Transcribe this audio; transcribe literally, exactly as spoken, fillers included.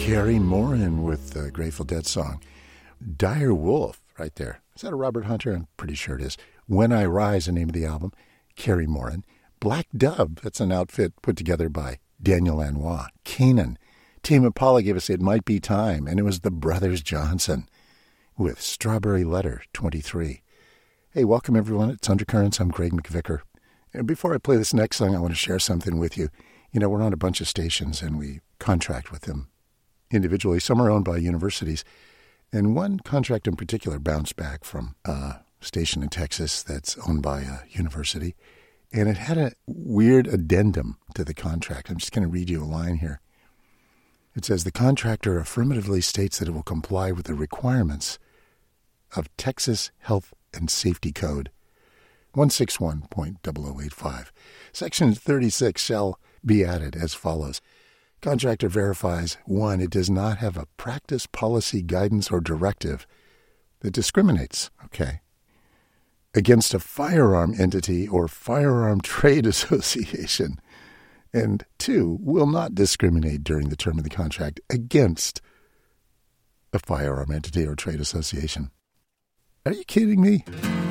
Carrie Morin with the Grateful Dead song. Dire Wolf, right there. Is that a Robert Hunter? I'm pretty sure it is. When I Rise, the name of the album. Carrie Morin. Black Dove, that's an outfit put together by Daniel Lanois. Canaan. Tame Impala gave us It Might Be Time, and it was the Brothers Johnson with Strawberry Letter twenty-three. Hey, welcome everyone. It's Undercurrents. I'm Greg McVicker. And before I play this next song, I want to share something with you. You know, we're on a bunch of stations, and we contract with them individually. Some are owned by universities. And one contract in particular bounced back from a station in Texas that's owned by a university. And it had a weird addendum to the contract. I'm just going to read you a line here. It says, the contractor affirmatively states that it will comply with the requirements of Texas Health and Safety Code one sixty-one point zero zero eight five. Section thirty-six shall be added as follows. Contractor verifies, one, it does not have a practice, policy, guidance, or directive that discriminates, okay, against a firearm entity or firearm trade association. And two, will not discriminate during the term of the contract against a firearm entity or trade association. Are you kidding me?